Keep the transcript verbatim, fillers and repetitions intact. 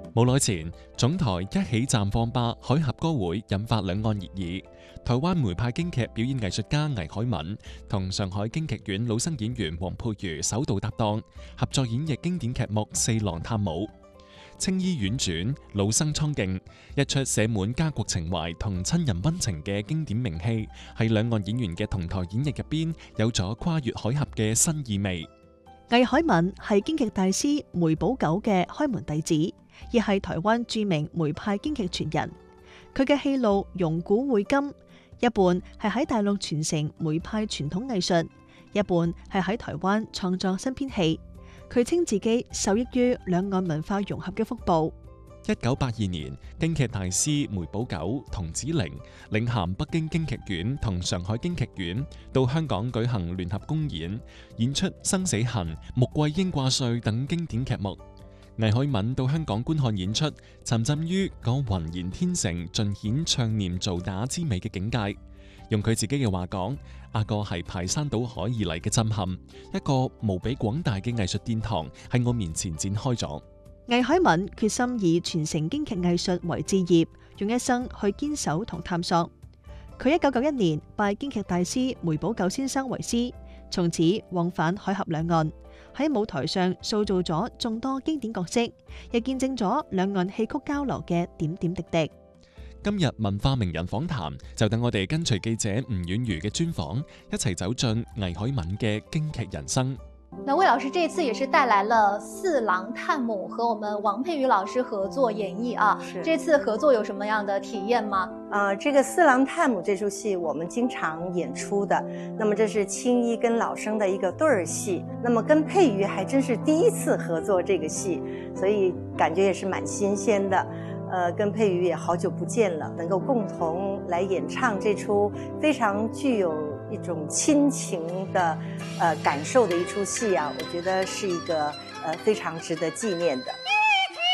冇耐前，總台一起綻放吧海峽歌會引發兩岸熱議。台灣梅派京劇表演藝術家倪海敏同上海京劇院老生演員黃佩瑜首度搭檔，合作演繹經典劇目《四郎探母》。青衣院傳老生蒼勁，一出寫滿家國情懷同親人溫情嘅經典名戲，喺兩岸演員嘅同台演繹入邊，有咗跨越海峽嘅新意味。 倪海敏係京劇大師梅葆玖嘅開門弟子，亦係台灣著名梅派京劇傳人。佢嘅戲路融古匯今，一半係喺大陸傳承梅派傳統藝術，一半係喺台灣創作新編戲。佢稱自己受益於兩岸文化融合嘅福報。 一九八二年，京劇大師梅葆玖、童子玲領銜北京京劇院同上海京劇院到香港舉行聯合公演，演出《生死痕》《穆桂英掛帥》等經典劇目。倪海敏到香港觀看演出，沉浸於嗰渾然天成、盡顯唱念做打之美嘅境界。用佢自己嘅話講，阿哥係排山倒海而嚟嘅震撼，一個無比廣大嘅藝術殿堂喺我面前展開咗。 倪海敏決心以傳承京劇藝術為志業，用一生去堅守同探索。佢一九九一年拜京劇大師梅葆玖先生為師，從此往返海峽兩岸，喺舞台上塑造咗眾多經典角色，亦見證咗兩岸戲曲交流嘅點點滴滴。 今日文化名人訪談，就等我哋跟隨記者吳婉如嘅專訪，一齊走進倪海敏嘅京劇人生。 那魏老師這次也是帶來了《四郎探母》，和我們王佩瑜老師合作演繹啊。 是。 這次合作有什麼樣的體驗嗎？ 呃，這個《四郎探母》這出戲我們經常演出的，那麼這是青衣跟老生的一個對兒戲，那麼跟佩瑜還真是第一次合作這個戲，所以感覺也是蠻新鮮的。呃，跟佩瑜也好久不見了，能夠共同來演唱這出非常具有一種親情的呃感受的一出戲啊，我覺得是一個呃非常值得紀念的。